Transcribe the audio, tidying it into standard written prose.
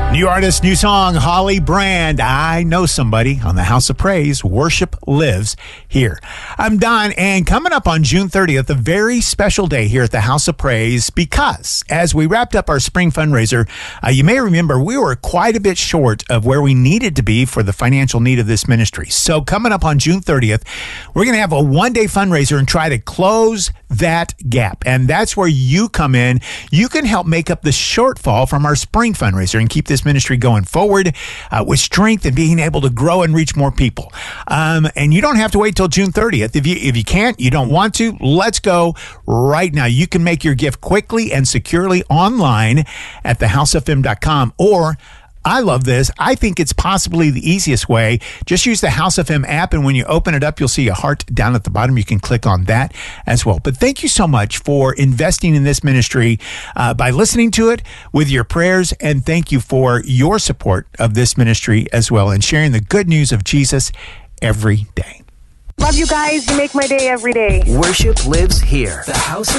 New artist, new song, Holly Brand. I know somebody on the House of Praise. Worship lives here. I'm Don, and coming up on June 30th, a very special day here at the House of Praise, because as we wrapped up our spring fundraiser, you may remember we were quite a bit short of where we needed to be for the financial need of this ministry. So coming up on June 30th, we're going to have a one-day fundraiser and try to close that gap. And that's where you come in. You can help make up the shortfall from our spring fundraiser and keep this ministry going forward with strength and being able to grow and reach more people. And you don't have to wait till June 30th. If you can't, you don't want to, let's go right now. You can make your gift quickly and securely online at thehousefm.com, or I love this. I think it's possibly the easiest way. Just use the House FM app, and when you open it up, you'll see a heart down at the bottom. You can click on that as well. But thank you so much for investing in this ministry by listening to it with your prayers, and thank you for your support of this ministry as well and sharing the good news of Jesus every day. Love you guys. You make my day every day. Worship lives here. The House of